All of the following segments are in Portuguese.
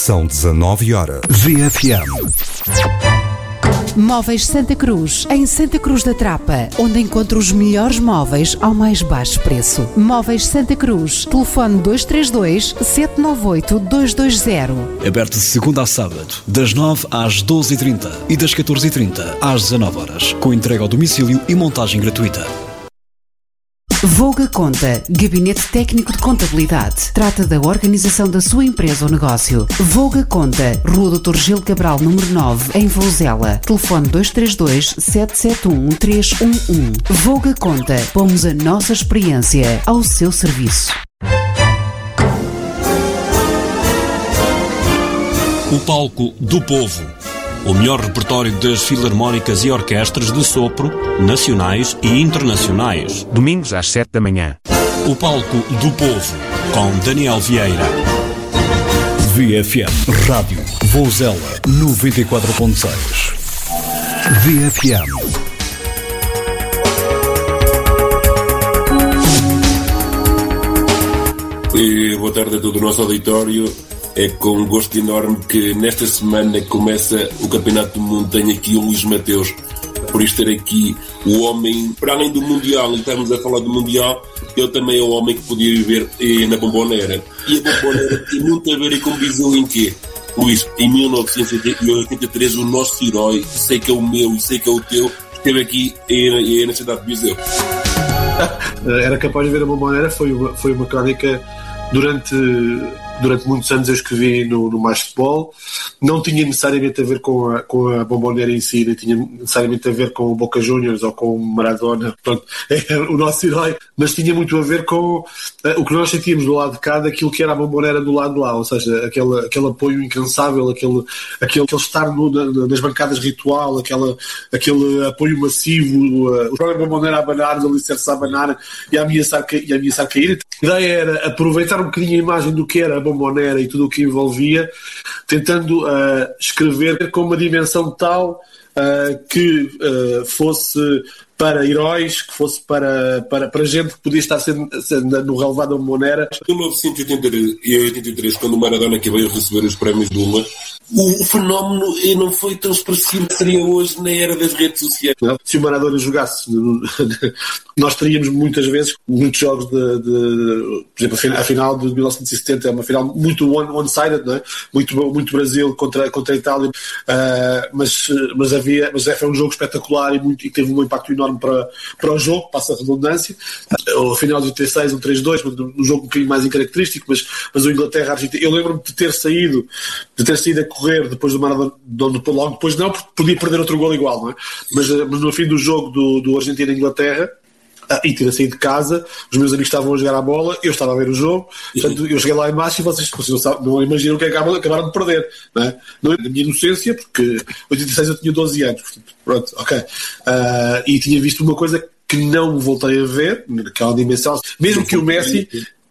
São 19h. VFM. Móveis Santa Cruz, em Santa Cruz da Trapa, onde encontra os melhores móveis ao mais baixo preço. Móveis Santa Cruz, telefone 232-798-220. Aberto de segunda a sábado, das 9 às 12h30 e das 14h30 às 19h, com entrega ao domicílio e montagem gratuita. Voga Conta, Gabinete Técnico de Contabilidade. Trata da organização da sua empresa ou negócio. Voga Conta, Rua Dr. Gil Cabral, número 9, em Vouzela. Telefone 232-771-311. Voga Conta, pomos a nossa experiência ao seu serviço. O Palco do Povo. O melhor repertório das filarmónicas e orquestras de sopro, nacionais e internacionais. Domingos às 7 da manhã. O Palco do Povo, com Daniel Vieira. VFM Rádio Vouzela 94.6. VFM. Boa tarde a todo o nosso auditório. É com gosto enorme que nesta semana começa o Campeonato do Mundo. Tenho aqui o Luís Mateus, por isto ter aqui o homem, para além do Mundial, e estamos a falar do Mundial, ele também é o homem que podia viver na Bombonera. E a Bombonera tem muito a ver com Viseu em quê? Luís, em 1983 o nosso herói, sei que é o meu e sei que é o teu, esteve aqui na cidade de Viseu. Era capaz de ver a Bombonera, foi uma crónica durante muitos anos eu escrevi no Mais Futebol. Não tinha necessariamente a ver com a Bombonera em si, nem tinha necessariamente a ver com o Boca Juniors ou com o Maradona, pronto, era o nosso herói, mas tinha muito a ver com o que nós sentíamos do lado de cá daquilo que era a Bombonera do lado de lá, ou seja, aquele apoio incansável, aquele estar nas bancadas ritual, aquele apoio massivo, o próprio Bombonera a abanar, os alicerces a abanar e a ameaçar cair. A ideia era aproveitar um bocadinho a imagem do que era a Bombonera e tudo o que envolvia, tentando escrever com uma dimensão tal que fosse para heróis, que fosse para gente que podia estar sendo no relevado da Bombonera. Em 1983, quando o Maradona que veio receber os prémios Lula, o fenómeno não foi tão expressivo que seria hoje na era das redes sociais. Não? Se o Maradona jogasse, nós teríamos muitas vezes muitos jogos por exemplo, a final de 1970 é uma final muito one-sided, não é? Muito Brasil contra a Itália, mas foi um jogo espetacular e teve um impacto enorme para o jogo, passa a redundância. O final de 86, um 3-2, um jogo um bocadinho mais incaracterístico, mas o Inglaterra-Argentina, eu lembro-me de ter saído a correr depois do Maradona, logo depois não, porque podia perder outro gol igual, não é? Mas no fim do jogo do Argentina-Inglaterra, e ter saído de casa, os meus amigos estavam a jogar a bola, eu estava a ver o jogo, portanto eu cheguei lá em baixo e vocês não imaginam o que acabaram de perder, não é? Não é da minha inocência, porque em 86 eu tinha 12 anos, portanto, pronto, ok, e tinha visto uma coisa que não voltei a ver, naquela dimensão, mesmo que o Messi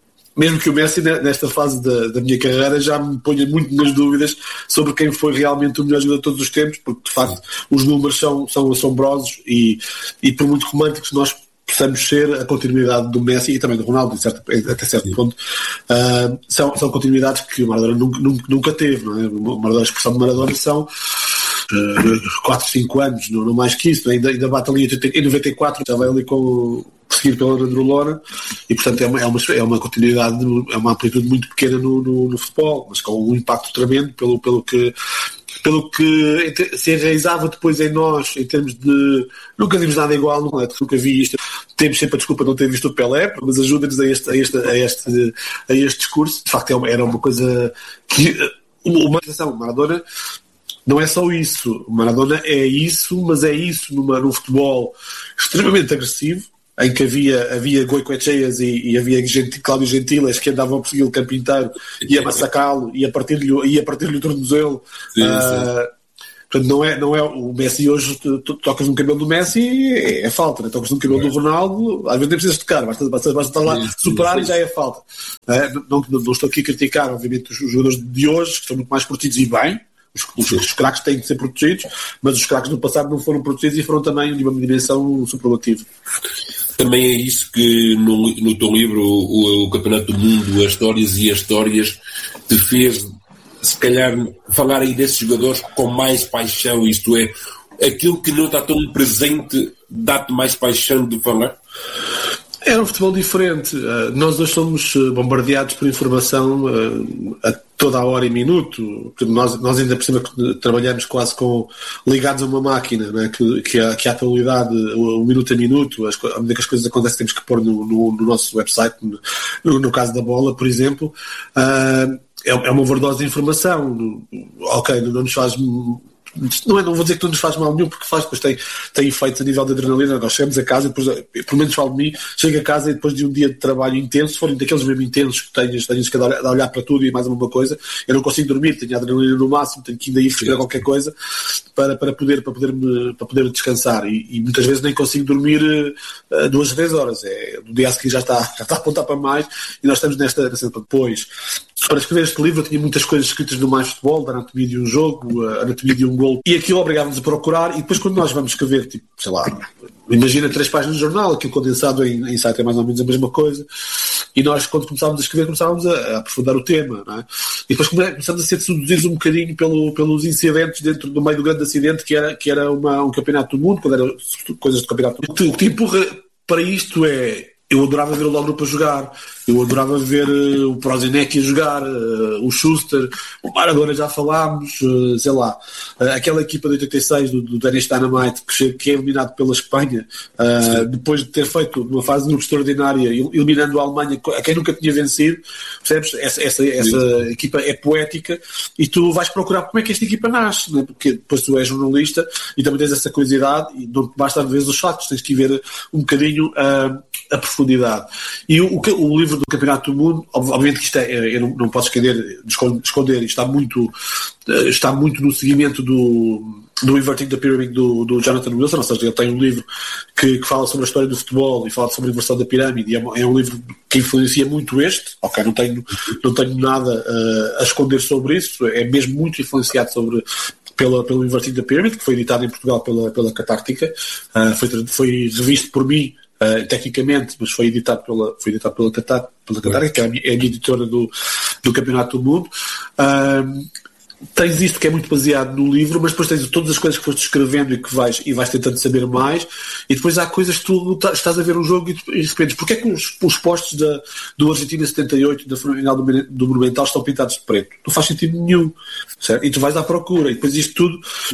nesta fase da minha carreira já me ponha muito nas dúvidas sobre quem foi realmente o melhor jogador de todos os tempos, porque de facto os números são assombrosos e por muito românticos nós possamos ser, a continuidade do Messi e também do Ronaldo, até certo ponto, são continuidades que o Maradona nunca teve, não é? A expressão de Maradona são 4, 5 anos, não mais que isso, ainda bate ali em 94, já vai ali seguido pela Androlona e portanto é uma continuidade, é uma amplitude muito pequena no futebol, mas com um impacto tremendo pelo que se enraizava depois em nós, em termos de nunca vimos nada igual, nunca vi isto, temos sempre a desculpa de não ter visto o Pelé, mas ajuda-nos a este discurso. De facto era uma coisa que o Maradona não é só isso, o Maradona é isso, mas é isso num futebol extremamente agressivo, em que havia Goicoecheias e havia Cláudio Gentiles que andavam a persegui-lo o campo inteiro e a massacá-lo e a partir-lhe o tornozelo. Portanto, não é o Messi hoje, tocas no cabelo do Messi é falta, né? Tocas no cabelo do Ronaldo, às vezes nem precisas tocar, basta estar lá, superar e já é falta. Não estou aqui a criticar, obviamente, os jogadores de hoje, que são muito mais protegidos e bem. Os craques têm de ser protegidos, mas os craques do passado não foram protegidos e foram também de uma dimensão superlativa. Também é isso que no teu livro, o Campeonato do Mundo, as histórias te fez se calhar, falar aí desses jogadores com mais paixão, isto é, aquilo que não está tão presente dá-te mais paixão de falar? Era um futebol diferente. Nós hoje somos bombardeados por informação a toda a hora e minuto. Nós ainda por cima trabalhamos quase ligados a uma máquina, não é? que a atualidade, o minuto a minuto, à medida que as coisas acontecem, temos que pôr no nosso website, no caso da bola, por exemplo. É uma overdose de informação. Ok, não nos faz... Não vou dizer que não nos faz mal nenhum, porque faz, depois tem efeitos a nível de adrenalina. Nós chegamos a casa e depois, pelo menos falo de mim, chego a casa e depois de um dia de trabalho intenso, se forem daqueles mesmo intensos que tenhas que olhar para tudo e mais alguma coisa, eu não consigo dormir, tenho a adrenalina no máximo, tenho que ainda ir fazer qualquer coisa para poder descansar e muitas vezes nem consigo dormir 2 a 3 horas. No dia a seguir já está a apontar para mais e nós estamos nesta depois. Para escrever este livro eu tinha muitas coisas escritas no Mais Futebol, da anatomia de um jogo, a anatomia de um gol, e aquilo obrigava-nos a procurar, e depois quando nós vamos escrever, tipo, sei lá, imagina 3 páginas de jornal, aquilo condensado em site é mais ou menos a mesma coisa, e nós quando começávamos a escrever começávamos a aprofundar o tema, não é? E depois começamos a ser seduzidos um bocadinho pelos incidentes dentro do meio do grande acidente que era um campeonato do mundo, quando eram coisas de campeonato do mundo. O que empurra para isto eu adorava ver o Logrupo a jogar, eu adorava ver o Prozinecki a jogar, o Schuster, o Maradona já falámos, sei lá, aquela equipa de 86 do Danish Dynamite que é eliminado pela Espanha, depois de ter feito uma fase de grupo extraordinária, eliminando a Alemanha, a quem nunca tinha vencido, percebes? Essa equipa é poética e tu vais procurar como é que esta equipa nasce, não é? Porque depois tu és jornalista e também tens essa curiosidade e não te basta ver os fatos, tens que ir ver um bocadinho a profundidade. E o livro do Campeonato do Mundo, obviamente que isto eu não posso esconder, está muito no seguimento do Inverting the Pyramid do Jonathan Wilson, ou seja, ele tem um livro que fala sobre a história do futebol e fala sobre a inversão da pirâmide, e é um livro que influencia muito ok, não tenho nada a esconder sobre isso, é mesmo muito influenciado pelo Inverting the Pyramid, que foi editado em Portugal pela Catártica, foi revisto por mim tecnicamente, mas foi editado pela Catártica, que é a minha editora do Campeonato do Mundo. Tens isto que é muito baseado no livro, mas depois tens todas as coisas que foste escrevendo e vais tentando saber mais, e depois há coisas que tu estás a ver um jogo e de repente, porque é que os postos do Argentina 78 da final do Monumental estão pintados de preto? Não faz sentido nenhum, certo? E tu vais à procura, e depois isto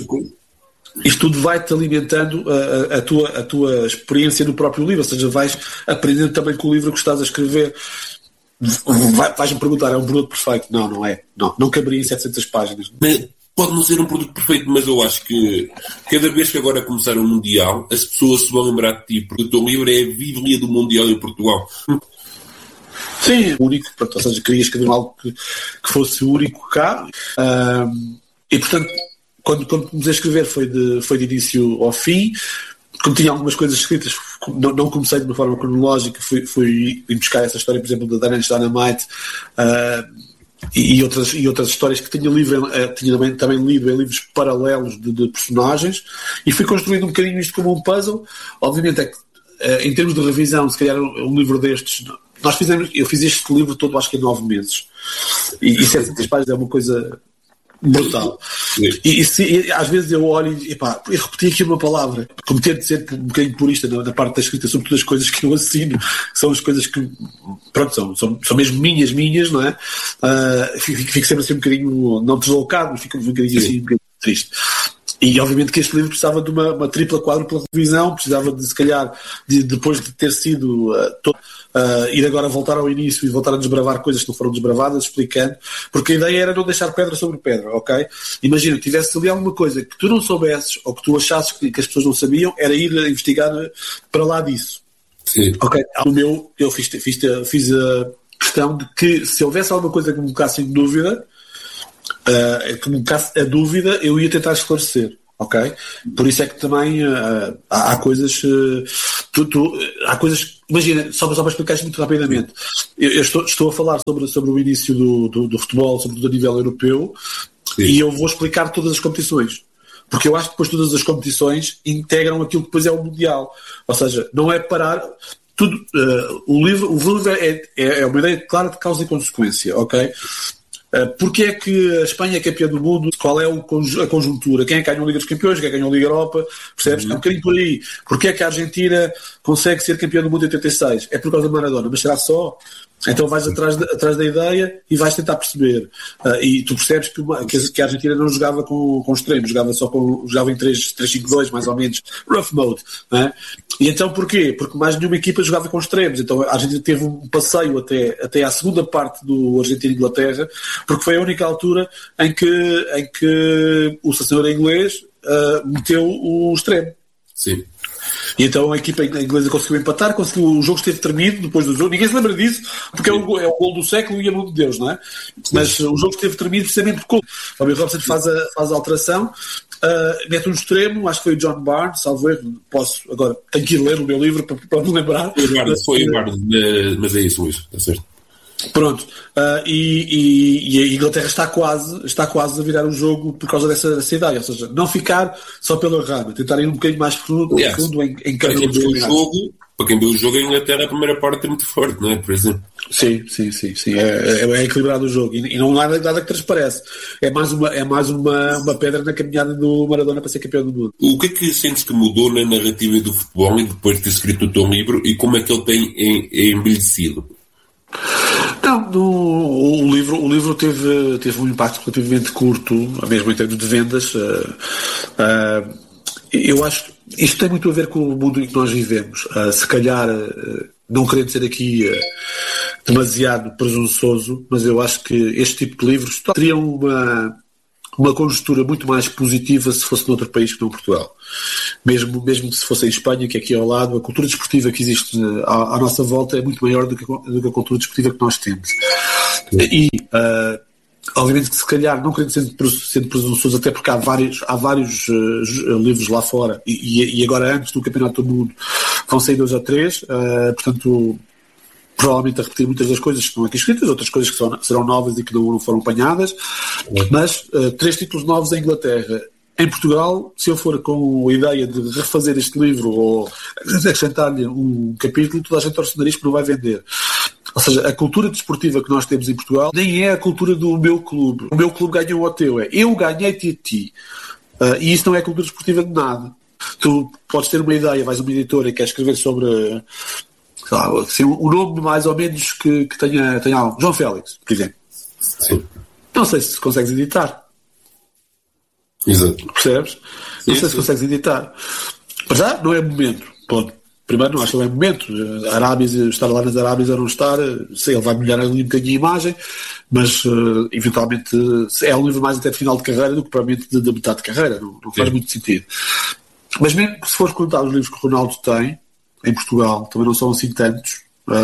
tudo vai-te alimentando a tua experiência no próprio livro, ou seja, vais aprendendo também com o livro que estás a escrever. Vais-me perguntar, é um produto perfeito? Não é. Não caberia em 700 páginas. Pode não ser um produto perfeito, mas eu acho que cada vez que agora começar o Mundial, as pessoas se vão lembrar de ti, porque o teu livro é a Bíblia do Mundial em Portugal. Sim, único, ou seja, queria escrever algo que fosse único cá, e portanto quando comecei a escrever foi de início ao fim. Como tinha algumas coisas escritas, não comecei de uma forma cronológica, fui buscar essa história, por exemplo, da Danish Dynamite, e outras histórias que tinha também lido em livros paralelos de personagens, e fui construindo um bocadinho isto como um puzzle. Obviamente é que, em termos de revisão, se calhar um livro destes, eu fiz este livro todo acho que em 9 meses, e 700 páginas é uma coisa brutal. E às vezes eu olho e repeti aqui uma palavra, como tento ser um bocadinho purista na parte da escrita, sobretudo as coisas que eu assino, que são as coisas que, pronto, são mesmo minhas, não é? Fico sempre assim um bocadinho, não deslocado, fico um bocadinho assim, um bocadinho triste. E obviamente que este livro precisava de uma tripla, quádrupla revisão, precisava de, se calhar, depois de ter sido ir agora voltar ao início e voltar a desbravar coisas que não foram desbravadas, explicando, porque a ideia era não deixar pedra sobre pedra, ok? Imagina, que tivesse ali alguma coisa que tu não soubesses ou que tu achasses que as pessoas não sabiam, era ir a investigar para lá disso. Sim. Ok? No meu, eu fiz a questão de que se houvesse alguma coisa que me colocasse em dúvida, que me colocasse a dúvida, eu ia tentar esclarecer, ok? Por isso é que também há coisas... há coisas... Imagina, só para explicar isto muito rapidamente, eu estou a falar sobre o início do futebol, sobretudo a nível europeu. Sim. E eu vou explicar todas as competições, porque eu acho que depois todas as competições integram aquilo que depois é o Mundial, ou seja, não é parar tudo. O livro é uma ideia clara de causa e consequência, ok? Porque é que a Espanha é campeã do mundo? Qual é a conjuntura? Quem é que ganhou a Liga dos Campeões? Quem é que ganhou a Liga Europa? Percebes? É um bocadinho por aí. Porque é que a Argentina consegue ser campeã do mundo em 86? É por causa da Maradona, mas será só? Então vais atrás da ideia e vais tentar perceber. E tu percebes que a Argentina não jogava com extremos, jogava em 3-5-2, mais ou menos, rough mode. Não é? E então porquê? Porque mais nenhuma equipa jogava com extremos. Então a Argentina teve um passeio até à segunda parte do Argentina-Inglaterra, porque foi a única altura em que o senhor inglês meteu o extremo. Sim. E então a equipa inglesa conseguiu empatar, o jogo esteve terminado depois do jogo. Ninguém se lembra disso, porque é o gol do século e a mão de Deus, não é? Mas o jogo esteve terminado precisamente porque o Bobby Robson faz a alteração, mete um extremo, acho que foi o John Barnes, salvo erro, agora tenho que ir ler o meu livro para me lembrar. Foi o Barnes, mas é isso, Luís, está certo. Pronto, e a Inglaterra está quase a virar o jogo por causa dessa ideia, ou seja, não ficar só pela rama, tentar ir um bocadinho mais fundo em cada um dos campeonatos. Para quem vê o jogo, a Inglaterra, a primeira parte é muito forte, não é? Por exemplo. Sim. É equilibrado o jogo e não há nada que transparece. É mais uma pedra na caminhada do Maradona para ser campeão do mundo. O que é que sentes que mudou na narrativa do futebol e depois de ter escrito o teu livro e como é que ele tem envelhecido? Não, o livro teve um impacto relativamente curto, mesmo em termos de vendas. Eu acho que isto tem muito a ver com o mundo em que nós vivemos. Se calhar, não querendo ser aqui demasiado presunçoso, mas eu acho que este tipo de livros teria uma conjuntura muito mais positiva se fosse noutro país que não Portugal. Mesmo que se fosse em Espanha, que é aqui ao lado, a cultura desportiva que existe à nossa volta é muito maior do que a cultura desportiva que nós temos. E, obviamente que se calhar, não querendo ser presunçoso, até porque há vários livros lá fora, e agora antes do Campeonato do Mundo vão sair 2 ou 3, portanto, provavelmente a repetir muitas das coisas que estão aqui escritas, outras coisas que serão novas e que não foram apanhadas, mas 3 títulos novos em Inglaterra. Em Portugal, se eu for com a ideia de refazer este livro ou acrescentar-lhe um capítulo, toda a gente torce o nariz que não vai vender. Ou seja, a cultura desportiva que nós temos em Portugal nem é a cultura do meu clube. O meu clube ganhou o teu, eu ganhei-te a ti. E isso não é cultura desportiva de nada. Tu podes ter uma ideia, vais a uma editora e queres escrever sobre o nome mais ou menos que tenha algo. João Félix, por exemplo. Sim. Não sei se consegues editar. Exato. Percebes? Não sei se consegues editar. Mas já não é momento. Ponto. Primeiro, não acho que não é momento. Estar lá nas Arábias ou não estar, sei, ele vai melhorar ali um bocadinho a imagem, mas eventualmente é um livro mais até de final de carreira do que provavelmente de metade de carreira. Não faz muito sentido. Mas mesmo que se fores contar os livros que o Ronaldo tem em Portugal, também não são assim tantos,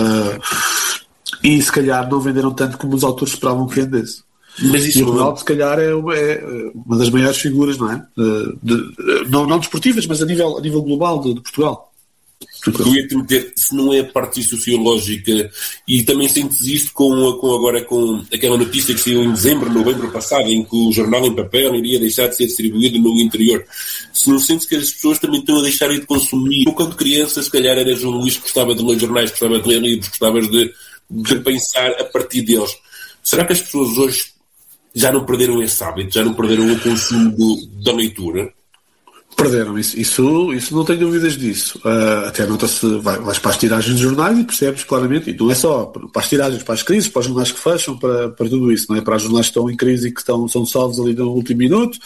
e se calhar não venderam tanto como os autores esperavam que vendesse. Mas isso e o Ronaldo, se calhar, é uma das maiores figuras, não é? Não desportivas, mas a nível global de Portugal. Eu ia-te meter, se não é a parte sociológica, e também sentes isto agora com aquela notícia que saiu em novembro passado, em que o jornal em papel iria deixar de ser distribuído no interior. Se não sentes que as pessoas também estão a deixarem de consumir? Quando criança, se calhar eras um Luís que gostava de ler jornais, gostava de ler livros, gostavas de pensar a partir deles. Será que as pessoas hoje já não perderam esse hábito, já não perderam o consumo da leitura? Perderam isso não tenho dúvidas disso. Até nota-se, vais para as tiragens de jornais e percebes claramente, e não é só para as tiragens, para as crises, para os jornais que fecham, para tudo isso, não é? Para os jornais que estão em crise e que são salvos ali no último minuto.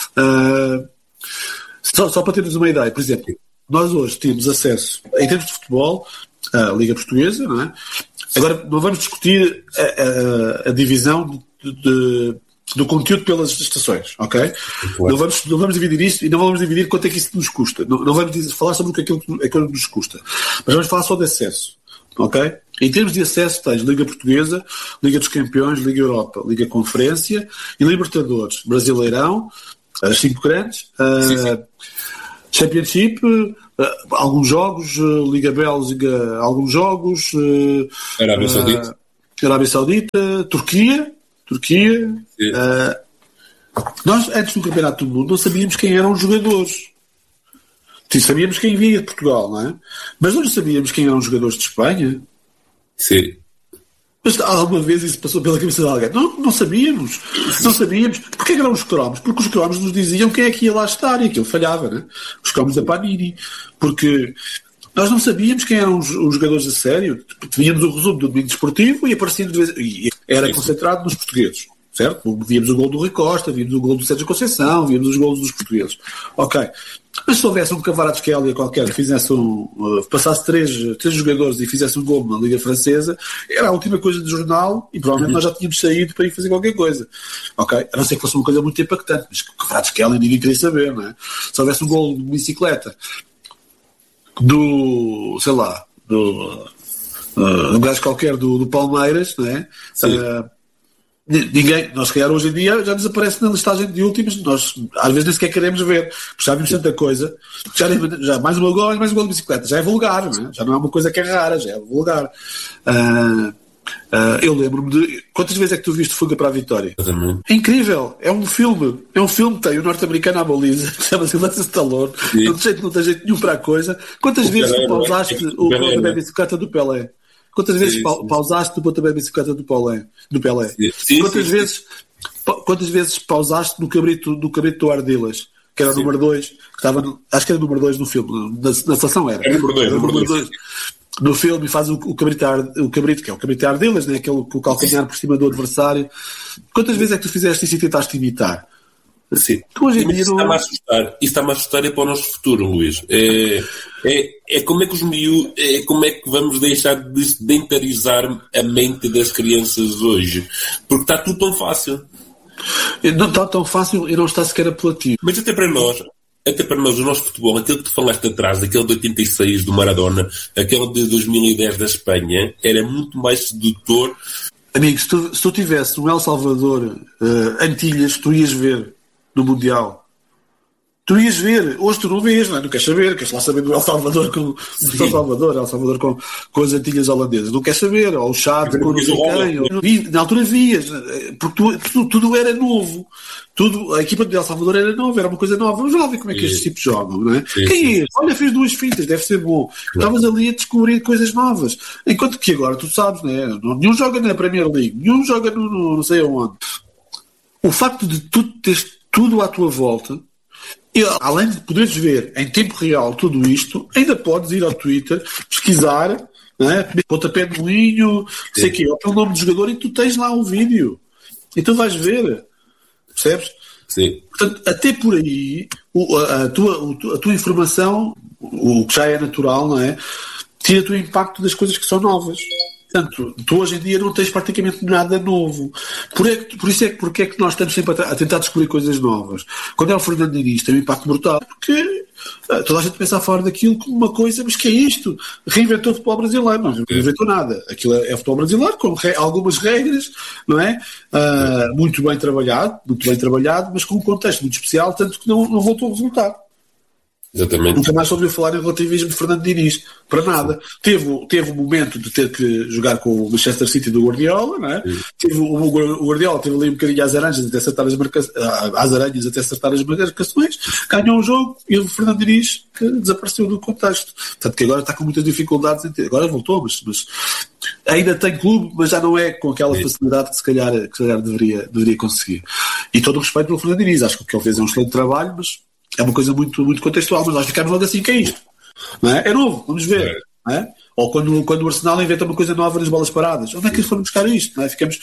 Só para termos uma ideia, por exemplo, nós hoje temos acesso, em termos de futebol, à Liga Portuguesa, não é? Agora, não vamos discutir a divisão do conteúdo pelas estações, ok? Não vamos dividir isto e não vamos dividir quanto é que isso nos custa. Não vamos falar sobre aquilo que nos custa. Mas vamos falar só de acesso, ok? Em termos de acesso tens Liga Portuguesa, Liga dos Campeões, Liga Europa, Liga Conferência e Libertadores, Brasileirão, as 5 grandes, Championship, alguns jogos, Liga Bélgica, alguns jogos, Arábia Saudita, Turquia. Nós, antes do Campeonato do Mundo, não sabíamos quem eram os jogadores. Sabíamos quem vinha de Portugal, não é? Mas não sabíamos quem eram os jogadores de Espanha. Sim. Mas alguma vez isso passou pela cabeça de alguém? Não sabíamos. Não sabíamos. Porquê que eram os cromos? Porque os cromos nos diziam quem é que ia lá estar e aquilo falhava, né? Os cromos da Panini. Porque nós não sabíamos quem eram os jogadores a sério. Víamos o resumo do domingo desportivo e aparecia de vez e era concentrado nos portugueses. Certo? Víamos o gol do Rui Costa, víamos o gol do Sérgio Conceição, víamos os golos dos portugueses. Ok. Mas se houvesse um Kvaratskhelia qualquer que fizesse passasse três jogadores e fizesse um gol na Liga Francesa, era a última coisa do jornal e provavelmente nós já tínhamos saído para ir fazer qualquer coisa. Ok? A não ser que fosse uma coisa muito impactante, mas Kvaratskhelia ninguém queria saber, não é? Se houvesse um gol de bicicleta do gajo qualquer do Palmeiras, não é? Ninguém, nós se calhar hoje em dia já desaparece na listagem de últimos, nós às vezes nem sequer queremos ver, porque já vimos tanta coisa, já mais um gol de bicicleta, já é vulgar, não é? Já não é uma coisa que é rara, já é vulgar. Eu lembro-me de quantas vezes é que tu viste Fuga para a Vitória? É incrível, é um filme que tem o norte-americano à baliza, que chama-se Sylvester Stallone, não tem jeito nenhum para a coisa. Quantas vezes tu pausaste o pontapé de bicicleta do Pelé? Quantas vezes pausaste o pontapé de bicicleta do Pelé? Quantas vezes pausaste no cabrito do Ardilas, que era o número 2, que estava, acho que era o número 2 no filme, na seleção era. É o número 2. No filme e faz o cabrito, que é o cabrito Ardilas, né? Aquele com o calcanhar por cima do adversário. Quantas vezes é que tu fizeste isso e tentaste imitar? Sim. Isso está-me a assustar é para o nosso futuro, Luís. É como é que os miúdos, como é que vamos deixar de sedentarizar a mente das crianças hoje? Porque está tudo tão fácil. Não está tão fácil e não está sequer apelativo. Mas até para nós, o nosso futebol, aquele que tu falaste atrás, aquele de 86 do Maradona, aquele de 2010 da Espanha, era muito mais sedutor. Amigo, se tu tivesse um El Salvador Antilhas, tu ias ver no Mundial. Tu ias ver, hoje tu não vês, não queres saber, queres lá saber do El Salvador El Salvador com as Antilhas holandesas, não queres saber, ou o Chad com não sei quem, na altura vias, porque tudo era novo, a equipa de El Salvador era nova, era uma coisa nova, vamos lá ver como é que estes tipos jogam, não é? Quem é este? Olha, fez 2 fintas, deve ser bom. Estavas ali a descobrir coisas novas, enquanto que agora, tu sabes, não é? Nenhum joga na Premier League, nenhum joga no não sei aonde. O facto de tu teres tudo à tua volta, e além de poderes ver em tempo real tudo isto, ainda podes ir ao Twitter, pesquisar, né? Pontapé de moinho, não sei o quê, ou pelo nome do jogador, e tu tens lá um vídeo. E tu vais ver. Percebes? Sim. Portanto, até por aí, a tua informação, o que já é natural, não é? Tira-te o impacto das coisas que são novas. Portanto, tu hoje em dia não tens praticamente nada novo. Porque é que nós estamos sempre a tentar descobrir coisas novas? Quando é o Fernando Diniz, tem um impacto brutal, porque toda a gente pensa a falar daquilo como uma coisa, mas que é isto? Reinventou o futebol brasileiro. Não reinventou nada. Aquilo é futebol brasileiro, com algumas regras, não é? Muito bem trabalhado, mas com um contexto muito especial, tanto que não voltou a resultar. Exatamente. Nunca mais ouviu falar em relativismo de Fernando Diniz, para nada. Teve um momento de ter que jogar com o Manchester City do Guardiola, não é? O Guardiola teve ali um bocadinho às aranhas até acertar as marcações, ganhou um jogo e o Fernando Diniz desapareceu do contexto. Portanto, que agora está com muitas dificuldades, agora voltou, mas ainda tem clube, mas já não é com aquela facilidade que se calhar deveria conseguir. E todo o respeito pelo Fernando Diniz, acho que o que ele fez é um excelente trabalho, mas é uma coisa muito, muito contextual, mas nós ficamos logo assim, que é isto? Não é? É novo, vamos ver. Não é? Ou quando o Arsenal inventa uma coisa nova nas bolas paradas. Onde é que eles foram buscar isto? Não é? Ficamos...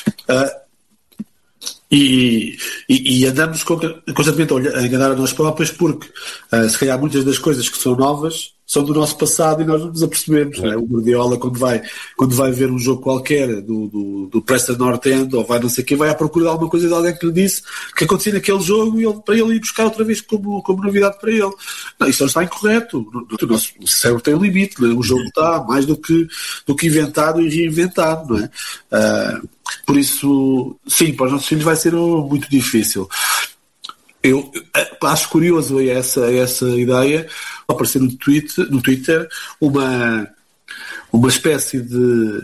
E andamos constantemente a enganar a nós próprios, porque se calhar muitas das coisas que são novas são do nosso passado e nós não nos apercebemos. Não é? O Guardiola, quando vai ver um jogo qualquer do Preston North End, ou vai não sei o quê, vai à procura de alguma coisa de alguém que lhe disse que acontecia naquele jogo e para ele ir buscar outra vez como novidade para ele. Não, isso não está incorreto. O nosso cérebro tem um limite. Não é? O jogo está mais do que inventado e reinventado. Não é? Por isso, sim, para os nossos filhos vai ser muito difícil. Eu acho curioso essa ideia, aparecer no Twitter uma espécie de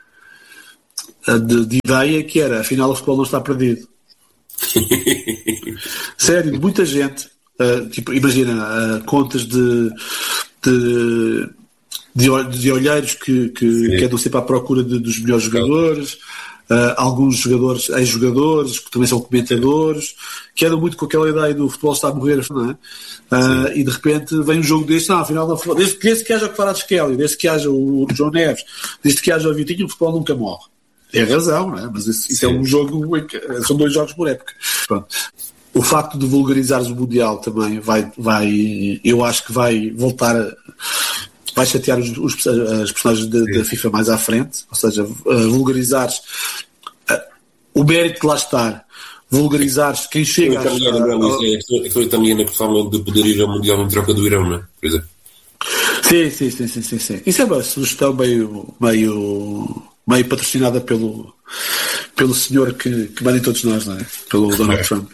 ideia que era, afinal o futebol não está perdido. Sério, muita gente, tipo, imagina, contas de de olheiros que andam sempre à procura dos melhores jogadores, alguns jogadores, ex-jogadores, que também são comentadores, que andam muito com aquela ideia do futebol está a morrer, não é? E de repente vem um jogo deste, afinal, desde que haja o Kvaratskhelia, desde que haja o João Neves, desde que haja o Vitinho, o futebol nunca morre. Tem razão, não é? Mas isso é um jogo, são 2 jogos por época. Pronto. O facto de vulgarizares o Mundial também vai eu acho que vai voltar vai chatear as personagens da FIFA mais à frente, ou seja, vulgarizares o mérito de lá estar, vulgarizares quem chega a questão italiana que falam de poder ir ao Mundial em troca do Irão, não é? Por exemplo. Sim. Isso é uma sugestão meio patrocinada pelo senhor que manda em todos nós, não é? Pelo Donald Trump.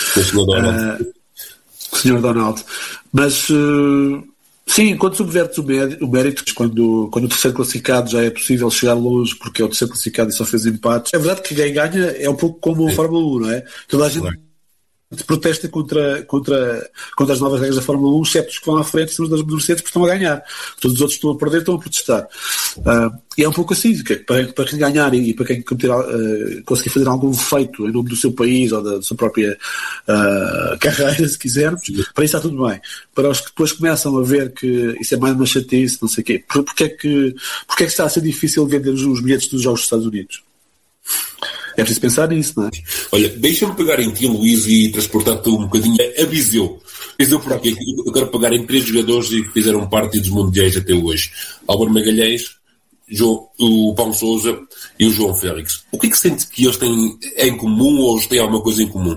O senhor Donald. Mas, sim, quando subvertes o mérito, quando o terceiro classificado já é possível chegar longe porque é o terceiro classificado e só fez empates, é verdade que quem ganha é um pouco como a Fórmula 1, não é? Toda a gente protesta contra as novas regras da Fórmula 1, exceto os que vão à frente das Mercedes, porque estão a ganhar. Todos os outros estão a perder, estão a protestar. E é um pouco assim, que para quem ganhar e para quem conseguir fazer algum feito em nome do seu país ou da sua própria carreira, se quisermos, para isso está tudo bem. Para os que depois começam a ver que isso é mais uma chatice, não sei o quê, porque é que está a ser difícil vender os bilhetes dos Jogos dos Estados Unidos? É preciso pensar nisso, não é? Olha, deixa-me pegar em ti, Luís, e transportar-te um bocadinho a Viseu. Viseu porque eu quero pegar em 3 jogadores que fizeram parte dos mundiais até hoje. Álvaro Magalhães, o Paulo Sousa e o João Félix. O que é que sente que eles têm em comum ou eles têm alguma coisa em comum?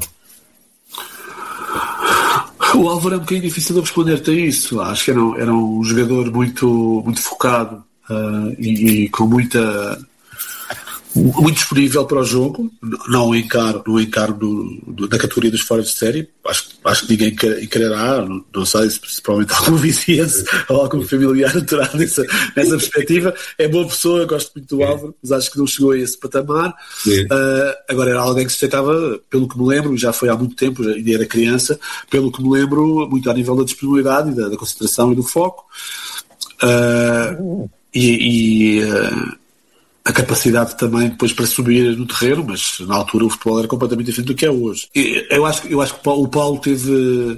O Álvaro é um bocadinho difícil de responder-te a isso. Acho que era um jogador muito, muito focado e com muito disponível para o jogo. Não o encaro da categoria dos fora de série. Acho que ninguém encarará, não sei se provavelmente algum vizinhança ou algum familiar terá nessa perspectiva. É boa pessoa, gosto muito do Álvaro, mas acho que não chegou a esse patamar. Agora era alguém que se destacava, pelo que me lembro, já foi há muito tempo, ainda era criança, pelo que me lembro, muito ao nível da disponibilidade e da concentração e do foco. A capacidade também depois para subir no terreno, mas na altura o futebol era completamente diferente do que é hoje. Eu acho que o Paulo teve...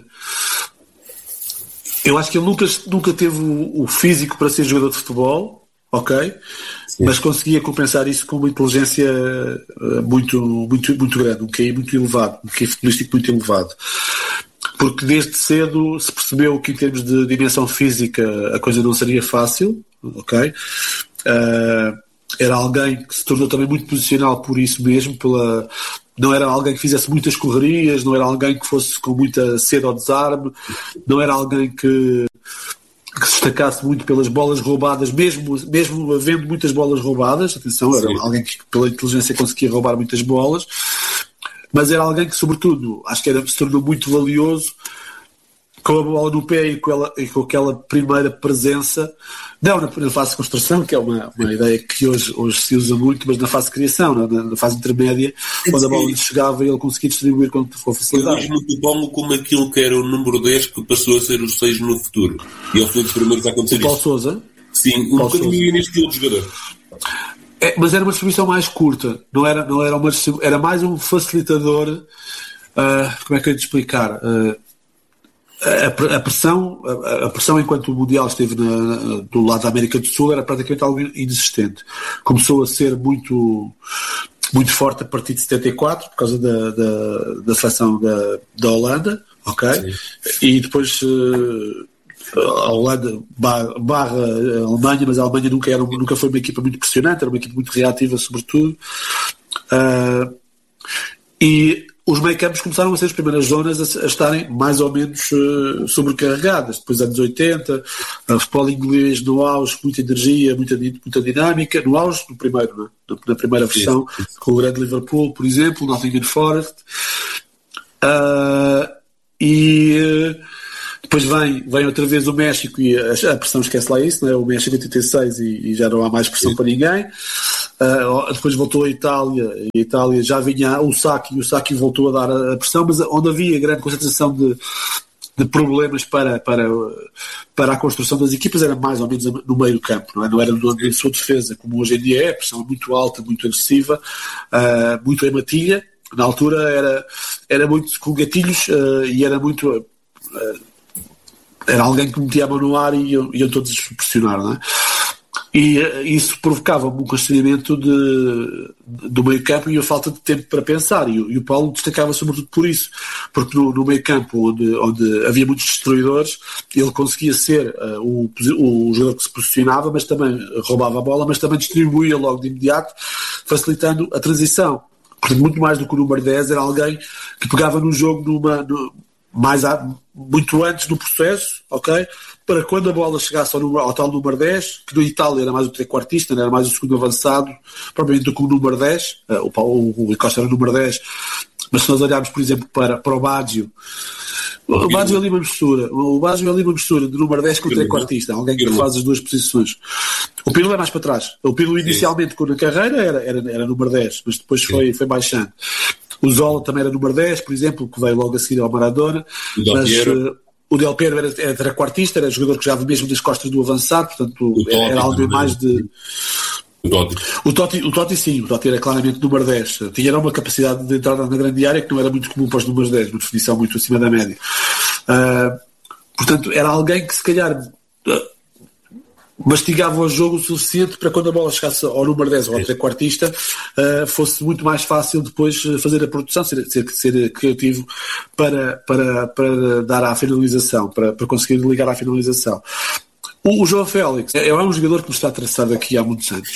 Eu acho que ele nunca teve o físico para ser jogador de futebol, ok? Sim. Mas conseguia compensar isso com uma inteligência muito, muito, muito grande, um QI muito elevado, um QI futebolístico muito elevado. Porque desde cedo se percebeu que em termos de dimensão física a coisa não seria fácil, ok? Era alguém que se tornou também muito posicional por isso mesmo, não era alguém que fizesse muitas correrias, não era alguém que fosse com muita sede ao desarme, não era alguém que se destacasse muito pelas bolas roubadas, mesmo havendo muitas bolas roubadas, atenção, era alguém que pela inteligência conseguia roubar muitas bolas, mas era alguém que sobretudo, acho que se tornou muito valioso com a bola no pé e com aquela primeira presença, não na fase de construção, que é uma ideia que hoje se usa muito, mas na fase de criação, na fase intermédia, quando a bola lhe chegava e ele conseguia distribuir com facilidade. Eu vejo muito o Paulo como aquilo que era o número 10 que passou a ser o 6 no futuro. E ele foi dos primeiros a acontecer isso. Paulo Sousa? Sim, um bocadinho neste estilo de jogador. Mas era uma distribuição mais curta, era mais um facilitador, como é que eu ia te explicar? A pressão enquanto o Mundial esteve do lado da América do Sul era praticamente algo inexistente. Começou a ser muito, muito forte a partir de 74 por causa da seleção da Holanda, ok? Sim. E depois a Holanda barra a Alemanha, mas a Alemanha nunca foi uma equipa muito pressionante, era uma equipa muito reativa sobretudo, e os meio-campos começaram a ser as primeiras zonas a estarem mais ou menos sobrecarregadas. Depois, anos 80, o futebol inglês no auge, muita energia, muita dinâmica, no auge, no primeiro, na primeira versão, com o grande Liverpool, por exemplo, o Nottingham Forest. Depois vem outra vez o México e a pressão esquece lá isso, não é? O México em 86 e já não há mais pressão para ninguém. Depois voltou a Itália, e a Itália já vinha o Sacchi, e o Sacchi voltou a dar a pressão, mas onde havia grande concentração de problemas para a construção das equipas era mais ou menos no meio do campo, não era na sua defesa, como hoje em dia é, pressão muito alta, muito agressiva, muito em matilha. Na altura era muito com gatilhos e era muito... era alguém que metia a mão no ar e iam todos pressionar, não é? E isso provocava-me um constrangimento do meio campo e a falta de tempo para pensar, e o Paulo destacava sobretudo por isso, porque no meio campo onde havia muitos destruidores, ele conseguia ser o jogador que se posicionava, mas também roubava a bola, mas também distribuía logo de imediato, facilitando a transição. Portanto, muito mais do que o número 10, era alguém que pegava no jogo muito antes do processo, ok? Para quando a bola chegasse ao tal número 10, que no Itália era mais o trequartista, era mais o segundo avançado, provavelmente do que o número 10, o Costa era o número 10, mas se nós olharmos, por exemplo, para o Baggio, o Baggio é ali uma mistura de número 10 com o trequartista, alguém que faz as duas posições. O Pirlo é mais para trás. O Pirlo inicialmente, na carreira, era número 10, mas depois foi baixando. O Zola também era número 10, por exemplo, que veio logo a seguir ao Maradona, mas o Del Piero era trequartista, era jogador que jogava mesmo das costas do avançado, portanto era algo mais de... O Totti sim, o Totti era claramente número 10, tinha uma capacidade de entrar na grande área que não era muito comum para os números 10, uma definição muito acima da média. Portanto, era alguém que se calhar mastigava o jogo o suficiente para quando a bola chegasse ao número 10 ou ao trequartista, fosse muito mais fácil depois fazer a produção, ser criativo para dar à finalização, para conseguir ligar à finalização. O João Félix é um jogador que me está atravessado aqui há muitos anos.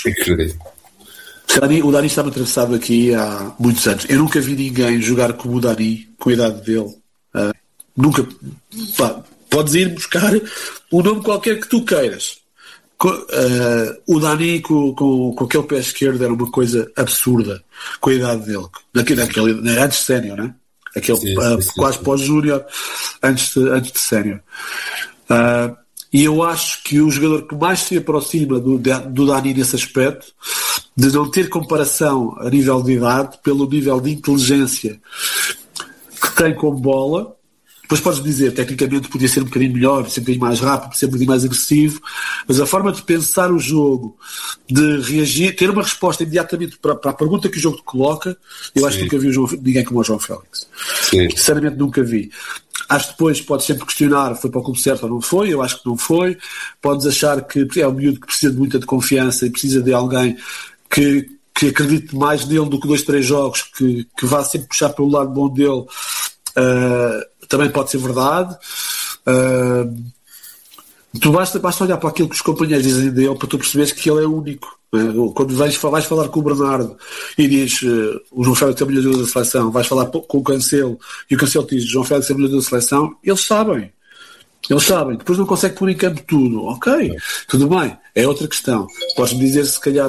O Dani está-me atravessado aqui há muitos anos. Eu nunca vi ninguém jogar como o Dani, com a idade dele. Nunca. Podes ir buscar o nome qualquer que tu queiras. O Dani com aquele pé esquerdo era uma coisa absurda com a idade dele, antes de sénior, né? Quase pós-júnior, antes de sénior. E eu acho que o jogador que mais se aproxima do Dani nesse aspecto, de não ter comparação a nível de idade, pelo nível de inteligência que tem com bola. Depois podes dizer, tecnicamente podia ser um bocadinho melhor, ser um bocadinho mais rápido, ser um bocadinho mais agressivo, mas a forma de pensar o jogo, de reagir, ter uma resposta imediatamente para a pergunta que o jogo te coloca, eu acho que nunca vi ninguém como o João Félix. Sim. Sinceramente nunca vi. Acho que depois podes sempre questionar, foi para o clube certo ou não foi, eu acho que não foi. Podes achar que é um miúdo que precisa de muita confiança e precisa de alguém que acredite mais nele do que 2-3 jogos, que vá sempre puxar pelo lado bom dele. Também pode ser verdade. Tu basta olhar para aquilo que os companheiros dizem dele para tu perceberes que ele é único. Quando vais falar com o Bernardo e diz o João Félix é o melhor jogador da seleção, vais falar com o Cancelo e o Cancelo diz João Félix é o melhor jogador da seleção, eles sabem. Depois não consegue pôr em campo tudo. Ok, tudo bem, é outra questão. Podes-me dizer se calhar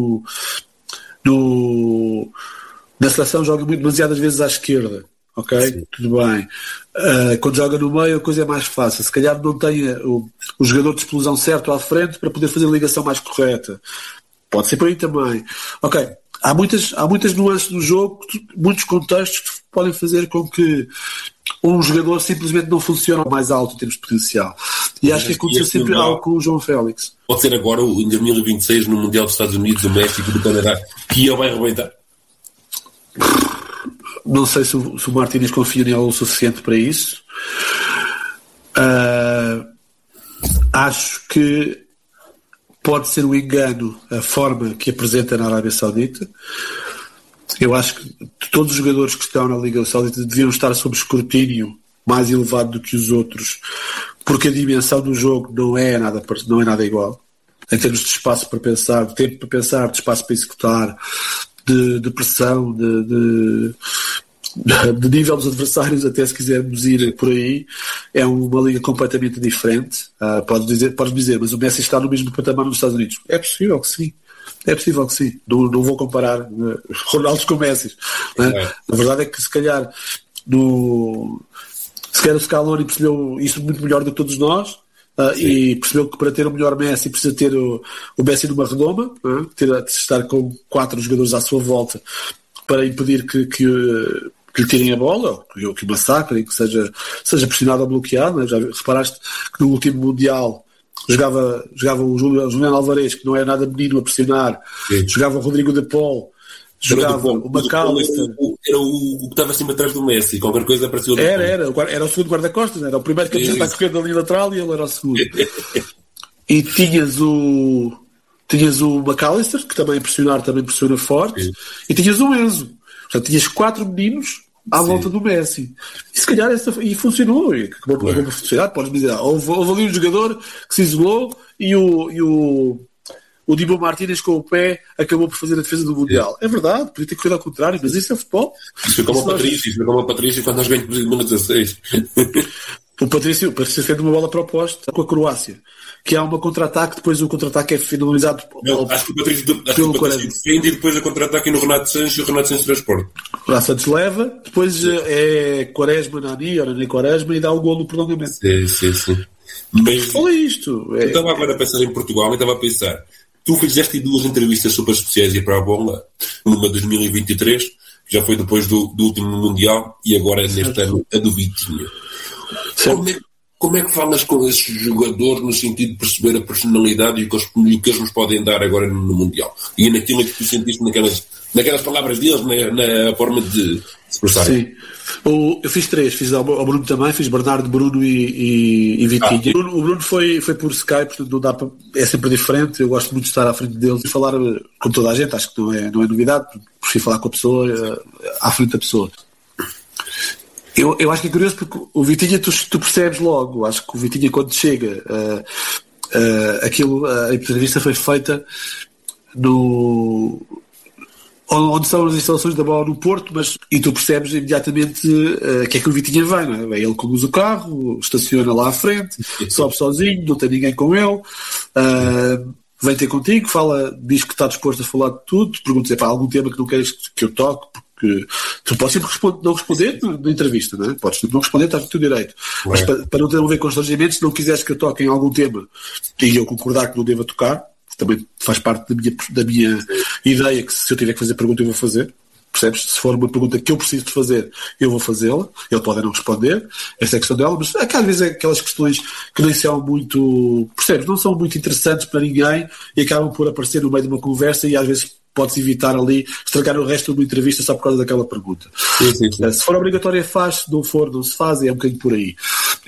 na seleção joga demasiadas vezes à esquerda. Ok, sim. Tudo bem. Quando joga no meio a coisa é mais fácil. Se calhar não tem o jogador de explosão certo à frente para poder fazer a ligação mais correta. Pode ser por aí também. Ok, há muitas nuances no jogo, muitos contextos que podem fazer com que um jogador simplesmente não funcione mais alto em termos de potencial. E acho que aconteceu sempre algo com o João Félix. Pode ser agora, em 2026, no Mundial dos Estados Unidos, do México e do Canadá, que ele vai arrebentar. Não sei se o Martínez confia nele o suficiente para isso. Acho que pode ser um engano a forma que apresenta na Arábia Saudita. Eu acho que todos os jogadores que estão na Liga Saudita deviam estar sob escrutínio mais elevado do que os outros, porque a dimensão do jogo não é nada igual. Em termos de espaço para pensar, de tempo para pensar, de espaço para executar, de pressão, de nível dos adversários, até se quisermos ir por aí, é uma liga completamente diferente. Podes dizer, mas o Messi está no mesmo patamar nos Estados Unidos. É possível que sim. Não vou comparar Ronaldo com Messi. Né? A verdade é que se calhar o Scaloni percebeu isso muito melhor do que todos nós. E percebeu que para ter o melhor Messi precisa ter o Messi numa redoma, estar com 4 jogadores à sua volta para impedir que que lhe tirem a bola, ou que o massacrem, que seja pressionado ou bloqueado. Né? Já reparaste que no último Mundial jogava o Julián Alvarez, que não é nada menino a pressionar, jogava o Rodrigo de Paul, jogava o McAllister. Era o que estava assim atrás do Messi, qualquer coisa parecia. Era o segundo guarda-costas, era o primeiro que está a correr da linha lateral e ele era o segundo. E tinhas o McAllister, que também pressiona forte, e tinhas o Enzo. Portanto, tinhas 4 meninos à volta do Messi. E se calhar e funcionou. E acabou por funcionar. Podes dizer, houve ali um jogador que se isolou e o Dibu Martínez com o pé acabou por fazer a defesa do Mundial. É verdade, podia ter corrido ao contrário, mas isso é futebol. Isso foi como o Patrício quando nós ganhamos o Mundo 16. O Patrício fez uma bola proposta com a Croácia, que há uma contra-ataque, depois o contra-ataque é finalizado. Acho que o Patrício defende e depois a contra-ataque no Renato Sanches e o Renato Sanches transporta. O Renato Sanches leva, depois é Quaresma, Nani Quaresma e dá o golo no prolongamento. Sim. Mas olha isto. Eu estava agora a pensar em Portugal e estava a pensar, tu fizeste 2 entrevistas super especiais para a Bola, uma de 2023, que já foi depois do último Mundial, e agora neste ano a do Vitinha. Como é que falas com esse jogador no sentido de perceber a personalidade e o que eles nos podem dar agora no Mundial? E naquilo que tu sentiste naquelas palavras deles, na forma de se expressar? Sim. Eu fiz 3, fiz ao Bruno também, fiz Bernardo, Bruno e Vitinha. O Bruno foi por Skype, portanto não dá é sempre diferente. Eu gosto muito de estar à frente deles e falar com toda a gente, acho que não é novidade, prefiro falar com a pessoa, à frente da pessoa. Eu acho que é curioso porque o Vitinha tu percebes logo. Acho que o Vitinha quando chega a entrevista foi feita onde são as instalações da Bola no Porto, e tu percebes imediatamente que é que o Vitinha vai, não é? Ele conduz o carro, estaciona lá à frente, sobe sozinho, não tem ninguém com ele, vem ter contigo, diz que está disposto a falar de tudo, pergunta se há algum tema que não queres que eu toque, porque tu podes sempre não responder na entrevista, não é? Podes sempre não responder, estás no teu direito. Mas para não ter a ver constrangimentos, se não quiseres que eu toque em algum tema e eu concordar que não deva tocar, também faz parte da minha ideia, que se eu tiver que fazer pergunta eu vou fazer, percebes? Se for uma pergunta que eu preciso de fazer, eu vou fazê-la, ele pode não responder, essa é a questão dela, mas às vezes é aquelas questões que nem são muito, percebes? Não são muito interessantes para ninguém e acabam por aparecer no meio de uma conversa e às vezes podes evitar ali, estragar o resto de uma entrevista só por causa daquela pergunta. Sim. Se for obrigatória faz, se não for não se faz, é um bocadinho por aí.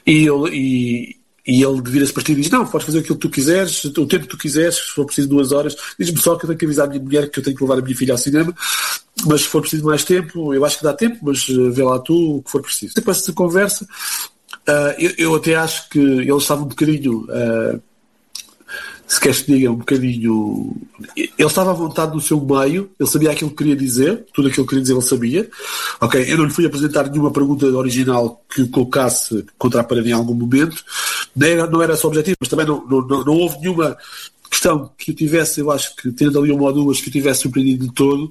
E ele vira-se para ti e diz, não, podes fazer aquilo que tu quiseres, o tempo que tu quiseres, se for preciso 2 horas, diz-me só que eu tenho que avisar a minha mulher que eu tenho que levar a minha filha ao cinema, mas se for preciso mais tempo, eu acho que dá tempo, mas vê lá tu o que for preciso. Depois dessa conversa, eu até acho que ele estava um bocadinho, se queres que diga, um bocadinho... Ele estava à vontade no seu meio, ele sabia aquilo que queria dizer, tudo aquilo que queria dizer ele sabia. Ok, eu não lhe fui apresentar nenhuma pergunta original que o colocasse contra a parede em algum momento, não era só objetivo, mas também não houve nenhuma questão que eu tivesse, eu acho que tendo ali uma ou duas que eu tivesse surpreendido de todo.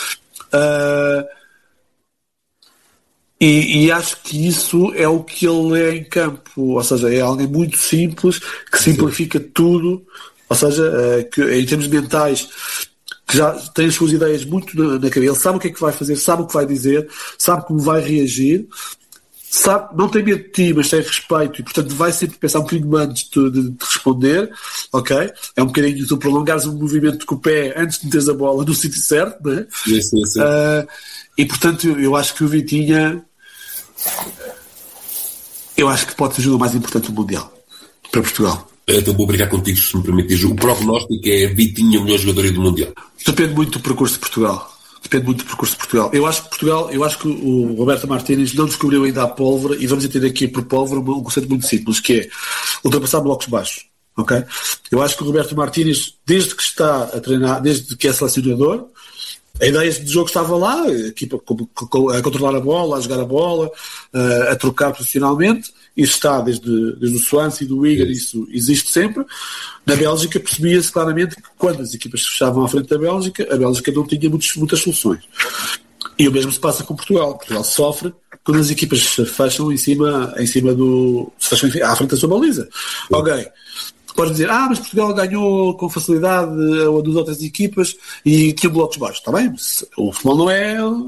E acho que isso é o que ele é em campo, ou seja, é alguém muito simples, que simplifica tudo, ou seja, que em termos mentais, que já tem as suas ideias muito na cabeça, ele sabe o que é que vai fazer, sabe o que vai dizer, sabe como vai reagir, sabe, não tem medo de ti, mas tem respeito, e portanto vai sempre pensar um bocadinho antes de responder, ok? É um bocadinho tu prolongares um movimento com o pé antes de meteres a bola no sítio certo, não é? Sim. E portanto eu acho que o Vitinha, eu acho que pode ser o jogo mais importante do Mundial para Portugal. Então vou brigar contigo, se me permites. O prognóstico é Vitinha o melhor jogador do Mundial. Depende muito do percurso de Portugal. Eu acho que o Roberto Martínez não descobriu ainda a pólvora, e vamos entender aqui por pólvora um conceito muito simples, que é ultrapassar blocos baixos. Okay? Eu acho que o Roberto Martínez, desde que está a treinar, desde que é selecionador, a ideia de jogo estava lá, a equipa a controlar a bola, a jogar a bola, a trocar profissionalmente. Isso está desde o Swansea e do Wigan, isso existe sempre. Na Bélgica percebia-se claramente que quando as equipas se fechavam à frente da Bélgica, a Bélgica não tinha muitas soluções. E o mesmo se passa com Portugal. Portugal sofre quando as equipas se fecham em cima à frente da sua baliza. Ok. Podes dizer, mas Portugal ganhou com facilidade a duas outras equipas e tinha blocos baixos. Está bem, o futebol não é